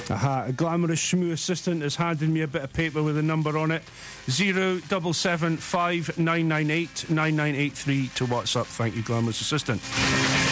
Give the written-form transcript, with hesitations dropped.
Aha, a glamorous schmoo assistant has handed me a bit of paper with a number on it. 0775998 9983 to WhatsApp. Thank you, glamorous assistant.